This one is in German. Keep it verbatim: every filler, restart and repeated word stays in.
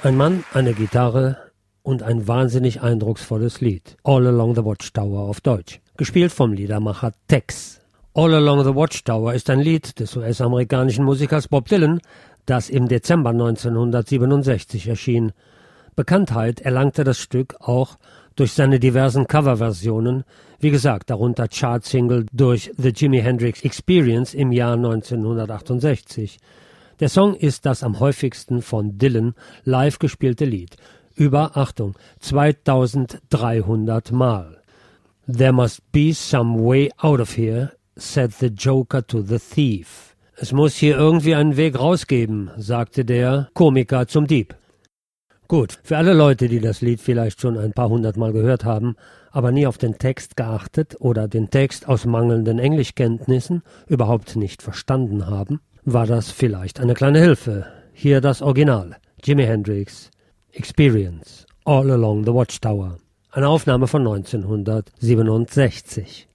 Ein Mann, eine Gitarre und ein wahnsinnig eindrucksvolles Lied. All Along the Watchtower auf Deutsch. Gespielt vom Liedermacher Tex. All Along the Watchtower ist ein Lied des U S-amerikanischen Musikers Bob Dylan, das im Dezember neunzehnhundertsiebenundsechzig erschien. Bekanntheit erlangte das Stück auch durch seine diversen Coverversionen, wie gesagt, darunter Chartsingle durch The Jimi Hendrix Experience im Jahr neunzehnhundertachtundsechzig. Der Song ist das am häufigsten von Dylan live gespielte Lied. Über, Achtung, zweitausenddreihundert Mal. There must be some way out of here, said the Joker to the thief. Es muss hier irgendwie einen Weg rausgeben, sagte der Komiker zum Dieb. Gut, für alle Leute, die das Lied vielleicht schon ein paar hundert Mal gehört haben, aber nie auf den Text geachtet oder den Text aus mangelnden Englischkenntnissen überhaupt nicht verstanden haben, war das vielleicht eine kleine Hilfe. Hier das Original. Jimi Hendrix Experience. All Along the Watchtower. Eine Aufnahme von neunzehnhundertsiebenundsechzig.